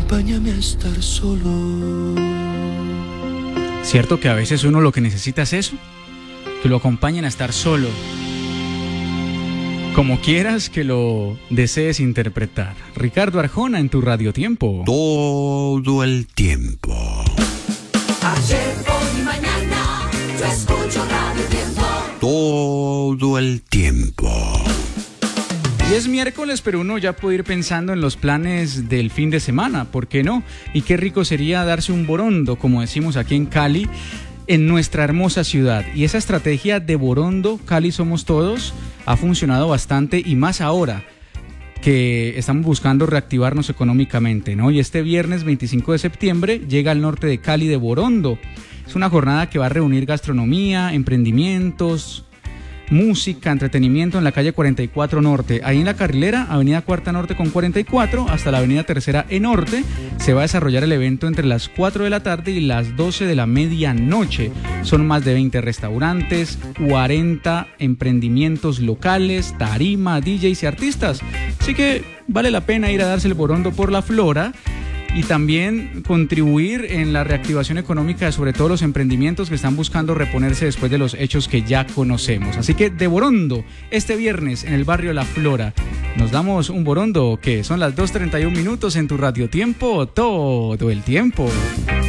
acompáñame a estar solo. ¿Cierto que a veces uno lo que necesita es eso? Que lo acompañen a estar solo. Como quieras que lo desees interpretar. Ricardo Arjona en tu Radio Tiempo. Todo el tiempo. Ayer, hoy y mañana, yo escucho Radio Tiempo. Todo el tiempo. Y es miércoles, pero uno ya puede ir pensando en los planes del fin de semana, ¿por qué no? Y qué rico sería darse un borondo, como decimos aquí en Cali, en nuestra hermosa ciudad. Y esa estrategia de Borondo, Cali somos todos, ha funcionado bastante, y más ahora que estamos buscando reactivarnos económicamente, ¿no? Y este viernes 25 de septiembre llega al norte de Cali de Borondo. Es una jornada que va a reunir gastronomía, emprendimientos, música, entretenimiento en la calle 44 Norte. Ahí en la carrilera, avenida Cuarta Norte con 44, hasta la avenida Tercera E Norte, se va a desarrollar el evento entre las 4 de la tarde y las 12 de la medianoche. Son más de 20 restaurantes, 40 emprendimientos locales, tarima, DJs y artistas. Así que vale la pena ir a darse el borondo por la Flora y también contribuir en la reactivación económica de sobre todo los emprendimientos que están buscando reponerse después de los hechos que ya conocemos. Así que de Borondo, este viernes en el barrio La Flora, nos damos un borondo que son las 2:31 en tu Radio Tiempo, todo el tiempo.